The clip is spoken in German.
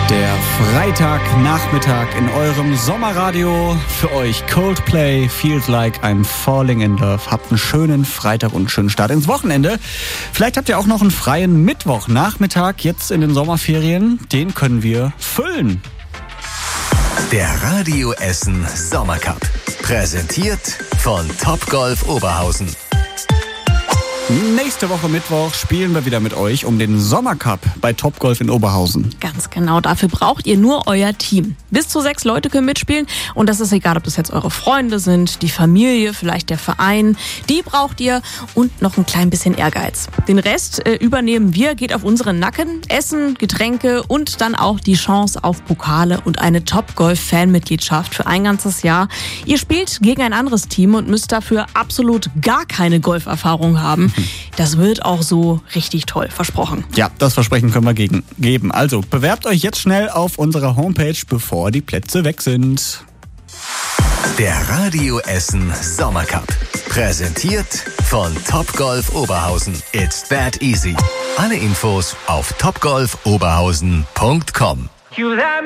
Der Freitagnachmittag in eurem Sommerradio. Für euch Coldplay, Feels Like I'm Falling in Love. Habt einen schönen Freitag und einen schönen Start ins Wochenende. Vielleicht habt ihr auch noch einen freien Mittwochnachmittag jetzt in den Sommerferien. Den können wir füllen. Der Radio Essen Sommercup. Präsentiert von Topgolf Oberhausen. Nächste Woche Mittwoch spielen wir wieder mit euch um den Sommercup bei Topgolf in Oberhausen. Ganz genau, dafür braucht ihr nur euer Team. Bis zu 6 Leute können mitspielen und das ist egal, ob das jetzt eure Freunde sind, die Familie, vielleicht der Verein. Die braucht ihr und noch ein klein bisschen Ehrgeiz. Den Rest übernehmen wir, geht auf unseren Nacken. Essen, Getränke und dann auch die Chance auf Pokale und eine Topgolf-Fanmitgliedschaft für ein ganzes Jahr. Ihr spielt gegen ein anderes Team und müsst dafür absolut gar keine Golferfahrung haben. Das wird auch so richtig toll, versprochen. Ja, das Versprechen können wir geben. Also bewerbt euch jetzt schnell auf unserer Homepage, bevor die Plätze weg sind. Der Radio Essen Sommercup. Präsentiert von Topgolf Oberhausen. It's that easy. Alle Infos auf topgolfoberhausen.com.